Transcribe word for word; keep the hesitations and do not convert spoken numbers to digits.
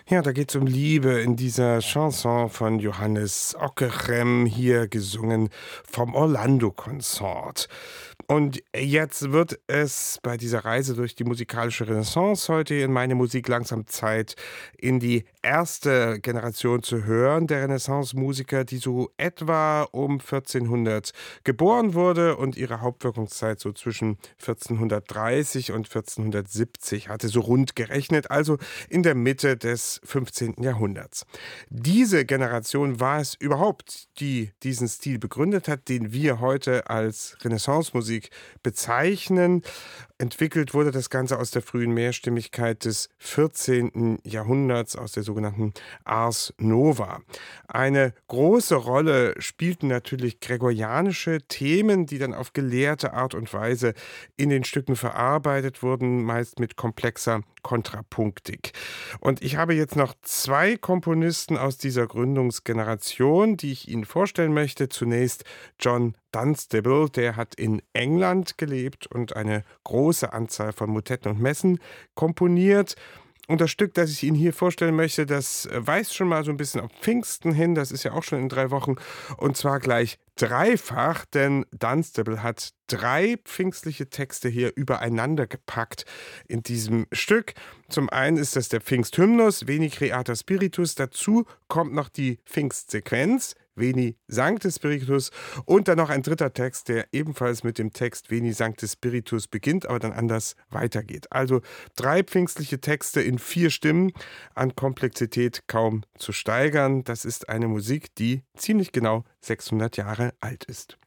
Ja, da geht's um Liebe in dieser Chanson von Johannes Ockeghem, hier gesungen vom Orlando Consort. Und jetzt wird es bei dieser Reise durch die musikalische Renaissance heute in meine Musik langsam Zeit, in die erste Generation zu hören der Renaissance-Musiker, die so etwa um vierzehnhundert geboren wurde und ihre Hauptwirkungszeit so zwischen vierzehnhundertdreißig und vierzehnhundertsiebzig hatte, so rund gerechnet, also in der Mitte des fünfzehnten. Jahrhunderts. Diese Generation war es überhaupt, die diesen Stil begründet hat, den wir heute als Renaissance-Musik bezeichnen. Entwickelt wurde das Ganze aus der frühen Mehrstimmigkeit des vierzehnten. Jahrhunderts, aus der sogenannten Ars Nova. Eine große Rolle spielten natürlich gregorianische Themen, die dann auf gelehrte Art und Weise in den Stücken verarbeitet wurden, meist mit komplexer Kontrapunktik. Und ich habe jetzt noch zwei Komponisten aus dieser Gründungsgeneration, die ich Ihnen vorstellen möchte. Zunächst John Dunstable, der hat in England gelebt und eine große Anzahl von Motetten und Messen komponiert. Und das Stück, das ich Ihnen hier vorstellen möchte, das weist schon mal so ein bisschen auf Pfingsten hin. Das ist ja auch schon in drei Wochen. Und zwar gleich dreifach, denn Dunstable hat drei pfingstliche Texte hier übereinander gepackt in diesem Stück. Zum einen ist das der Pfingsthymnus, Veni Creator Spiritus. Dazu kommt noch die Pfingstsequenz, Veni Sancte Spiritus, und dann noch ein dritter Text, der ebenfalls mit dem Text Veni Sancte Spiritus beginnt, aber dann anders weitergeht. Also drei pfingstliche Texte in vier Stimmen, an Komplexität kaum zu steigern. Das ist eine Musik, die ziemlich genau sechshundert Jahre alt ist.